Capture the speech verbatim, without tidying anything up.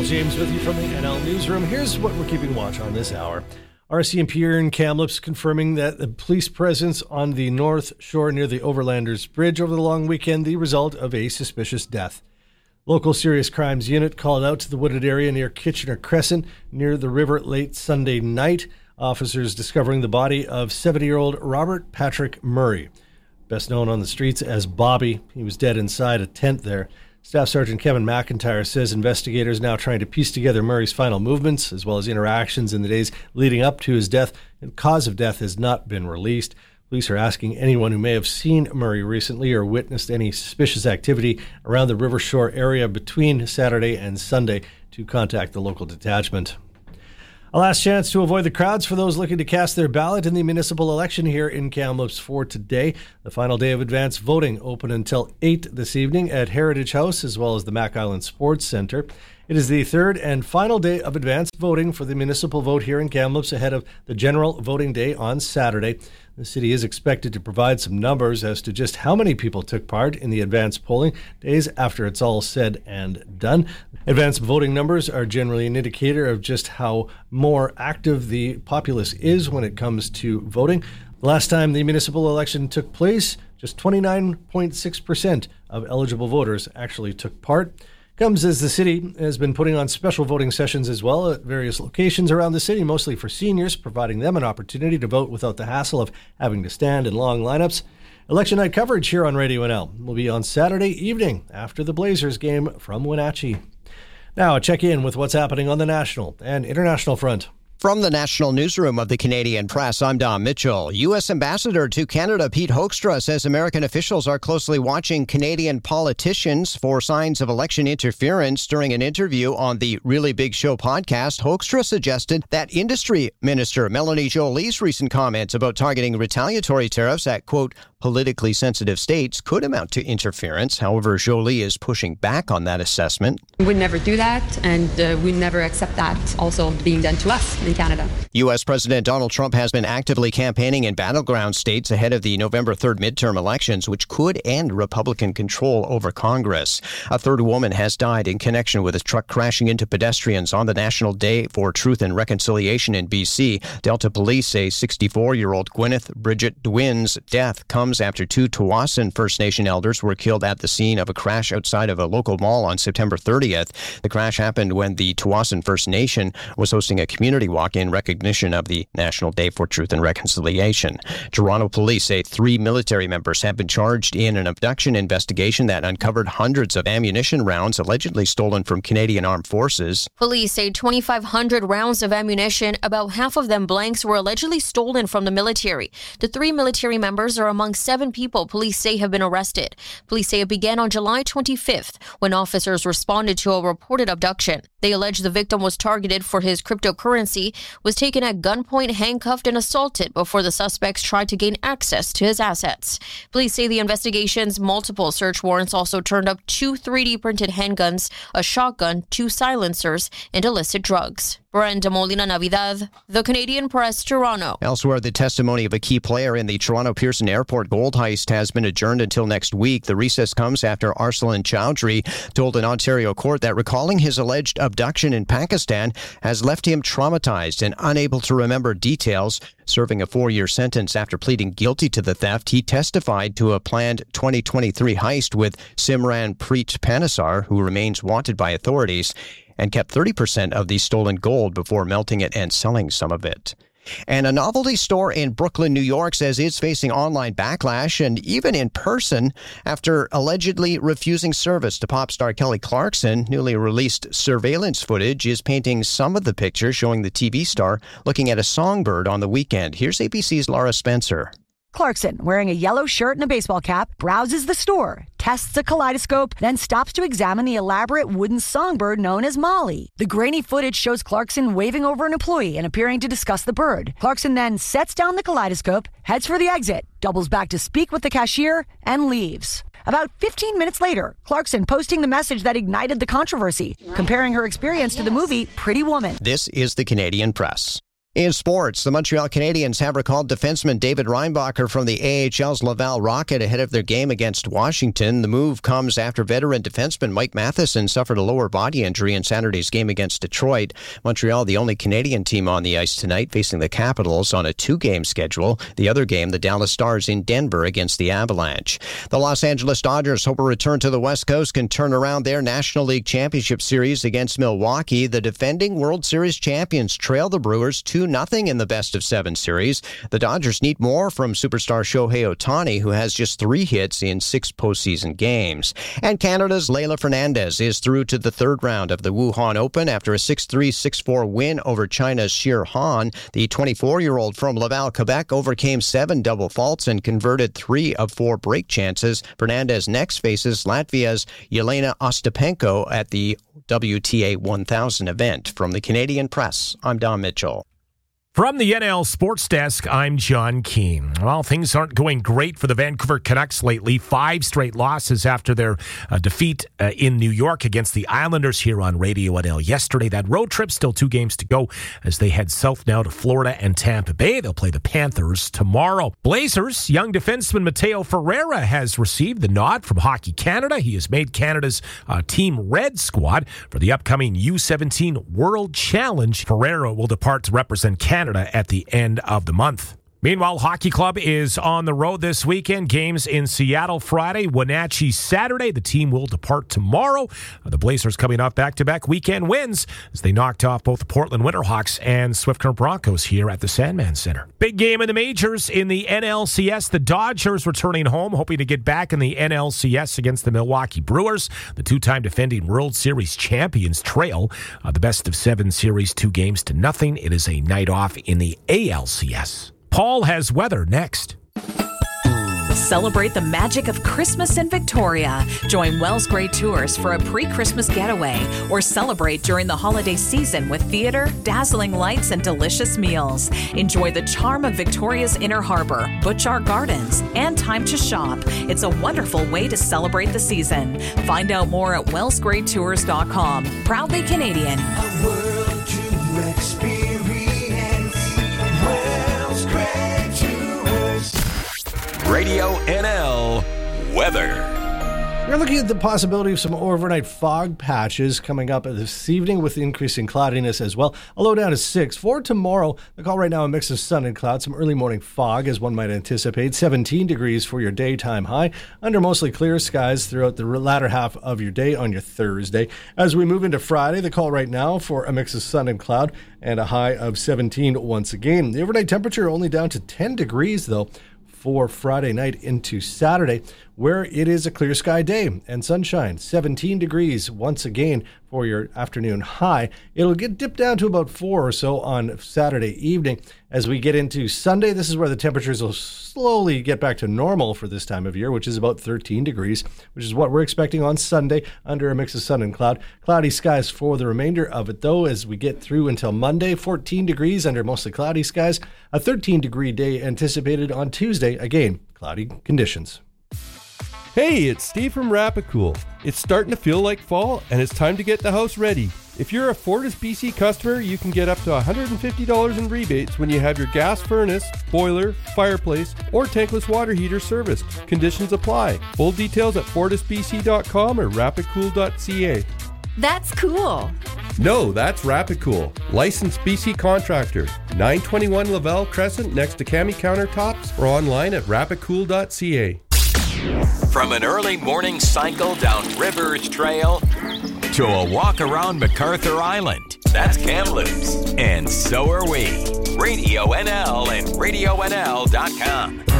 James with you from the N L Newsroom. Here's what we're keeping watch on this hour. R C M P here in Kamloops confirming that the police presence on the North Shore near the Overlanders Bridge over the long weekend, the result of a suspicious death. Local Serious Crimes Unit called out to the wooded area near Kitchener Crescent near the river late Sunday night. Officers discovering the body of seventy-year-old Robert Patrick Murray, best known on the streets as Bobby. He was dead inside a tent there. Staff Sergeant Kevin McIntyre says investigators now trying to piece together Murray's final movements as well as interactions in the days leading up to his death, and cause of death has not been released. Police are asking anyone who may have seen Murray recently or witnessed any suspicious activity around the River Shore area between Saturday and Sunday to contact the local detachment. A last chance to avoid the crowds for those looking to cast their ballot in the municipal election here in Kamloops for today. The final day of advance voting open until eight this evening at Heritage House as well as the Mac Island Sports Centre. It is the third and final day of advance voting for the municipal vote here in Kamloops ahead of the general voting day on Saturday. The city is expected to provide some numbers as to just how many people took part in the advance polling days after it's all said and done. Advance voting numbers are generally an indicator of just how more active the populace is when it comes to voting. The last time the municipal election took place, just twenty-nine point six percent of eligible voters actually took part. Comes as the city has been putting on special voting sessions as well at various locations around the city, mostly for seniors, providing them an opportunity to vote without the hassle of having to stand in long lineups. Election night coverage here on Radio N L will be on Saturday evening after the Blazers game from Wenatchee. Now, a check in with what's happening on the national and international front. From the National Newsroom of the Canadian Press, I'm Don Mitchell. U S Ambassador to Canada Pete Hoekstra says American officials are closely watching Canadian politicians for signs of election interference. During an interview on the Really Big Show podcast, Hoekstra suggested that Industry Minister Melanie Joly's recent comments about targeting retaliatory tariffs at, quote, politically sensitive states could amount to interference. However, Joly is pushing back on that assessment. We would never do that, and uh, we never accept that also being done to us in Canada. U S President Donald Trump has been actively campaigning in battleground states ahead of the November third midterm elections, which could end Republican control over Congress. A third woman has died in connection with a truck crashing into pedestrians on the National Day for Truth and Reconciliation in B C. Delta police say sixty-four-year-old Gwyneth Bridget Dwin's death comes after two Tsawwassen First Nation elders were killed at the scene of a crash outside of a local mall on September thirtieth. The crash happened when the Tsawwassen First Nation was hosting a community walk in recognition of the National Day for Truth and Reconciliation. Toronto police say three military members have been charged in an abduction investigation that uncovered hundreds of ammunition rounds allegedly stolen from Canadian Armed Forces. Police say twenty-five hundred rounds of ammunition, about half of them blanks, were allegedly stolen from the military. The three military members are among seven people police say have been arrested. Police say it began on July twenty-fifth when officers responded to a reported abduction. They allege the victim was targeted for his cryptocurrency, was taken at gunpoint, handcuffed, and assaulted before the suspects tried to gain access to his assets. Police say the investigation's multiple search warrants also turned up two three D printed handguns, a shotgun, two silencers, and illicit drugs. Brenda Molina Navidad, The Canadian Press, Toronto. Elsewhere, the testimony of a key player in the Toronto Pearson Airport gold heist has been adjourned until next week. The recess comes after Arsalan Chowdhury told an Ontario court that recalling his alleged abduction in Pakistan has left him traumatized and unable to remember details. Serving a four-year sentence after pleading guilty to the theft, he testified to a planned twenty twenty-three heist with Simran Preet Panesar, who remains wanted by authorities, and kept thirty percent of the stolen gold before melting it and selling some of it. And a novelty store in Brooklyn, New York says it's facing online backlash and even in person after allegedly refusing service to pop star Kelly Clarkson. Newly released surveillance footage is painting some of the picture showing the T V star looking at a songbird on the weekend. Here's A B C's Laura Spencer. Clarkson, wearing a yellow shirt and a baseball cap, browses the store, tests a kaleidoscope, then stops to examine the elaborate wooden songbird known as Molly. The grainy footage shows Clarkson waving over an employee and appearing to discuss the bird. Clarkson then sets down the kaleidoscope, heads for the exit, doubles back to speak with the cashier, and leaves. About fifteen minutes later, Clarkson posting the message that ignited the controversy, comparing her experience to the movie Pretty Woman. This is the Canadian Press. In sports, the Montreal Canadiens have recalled defenseman David Reinbacher from the A H L's Laval Rocket ahead of their game against Washington. The move comes after veteran defenseman Mike Matheson suffered a lower body injury in Saturday's game against Detroit. Montreal, the only Canadian team on the ice tonight, facing the Capitals on a two-game schedule. The other game, the Dallas Stars in Denver against the Avalanche. The Los Angeles Dodgers hope a return to the West Coast can turn around their National League Championship Series against Milwaukee. The defending World Series champions trail the Brewers two nothing in the best of seven series. The Dodgers need more from superstar Shohei Ohtani, who has just three hits in six postseason games. And Canada's Leylah Fernandez is through to the third round of the Wuhan Open after a six three, six four win over China's Shir Han. The twenty-four-year-old from Laval, Quebec, overcame seven double faults and converted three of four break chances. Fernandez next faces Latvia's Yelena Ostapenko at the W T A one thousand event. From the Canadian Press, I'm Don Mitchell. From the N L Sports Desk, I'm John Keane. Well, things aren't going great for the Vancouver Canucks lately. Five straight losses after their uh, defeat uh, in New York against the Islanders here on Radio N L yesterday. That road trip, still two games to go as they head south now to Florida and Tampa Bay. They'll play the Panthers tomorrow. Blazers, young defenseman Mateo Ferreira has received the nod from Hockey Canada. He has made Canada's uh, Team Red squad for the upcoming U seventeen World Challenge. Ferreira will depart to represent Canada Canada at the end of the month. Meanwhile, Hockey Club is on the road this weekend. Games in Seattle Friday, Wenatchee Saturday. The team will depart tomorrow. The Blazers coming off back-to-back weekend wins as they knocked off both the Portland Winterhawks and Swift Current Broncos here at the Sandman Center. Big game in the majors in the N L C S. The Dodgers returning home, hoping to get back in the N L C S against the Milwaukee Brewers. The two-time defending World Series champions trail uh, the best of seven series, two games to nothing. It is a night off in the A L C S. Paul has weather next. Celebrate the magic of Christmas in Victoria. Join Wells Gray Tours for a pre-Christmas getaway or celebrate during the holiday season with theater, dazzling lights, and delicious meals. Enjoy the charm of Victoria's Inner Harbor, Butchart Gardens, and time to shop. It's a wonderful way to celebrate the season. Find out more at wells gray tours dot com. Proudly Canadian. A world to experience. Radio N L weather. We're looking at the possibility of some overnight fog patches coming up this evening with increasing cloudiness as well. A low down to six. For tomorrow, the call right now a mix of sun and cloud, some early morning fog as one might anticipate. seventeen degrees for your daytime high, under mostly clear skies throughout the latter half of your day on your Thursday. As we move into Friday, the call right now for a mix of sun and cloud and a high of seventeen once again. The overnight temperature only down to ten degrees though for Friday night into Saturday, where it is a clear sky day and sunshine. seventeen degrees once again for your afternoon high. It'll get dipped down to about four or so on Saturday evening. As we get into Sunday, this is where the temperatures will slowly get back to normal for this time of year, which is about thirteen degrees, which is what we're expecting on Sunday under a mix of sun and cloud. Cloudy skies for the remainder of it, though, as we get through until Monday. fourteen degrees under mostly cloudy skies. A thirteen degree day anticipated on Tuesday. Again, cloudy conditions. Hey, it's Steve from Rapicool. It's starting to feel like fall, and it's time to get the house ready. If you're a Fortis B C customer, you can get up to one hundred fifty dollars in rebates when you have your gas furnace, boiler, fireplace, or tankless water heater serviced. Conditions apply. Full details at fortis b c dot com or rapicool dot c a. That's cool. No, that's Rapicool. Licensed B C contractor. nine twenty-one Laval Crescent next to Cami Countertops or online at rapicool dot c a. From an early morning cycle down Rivers Trail to a walk around MacArthur Island, that's Kamloops. And so are we. Radio N L and radio n l dot com.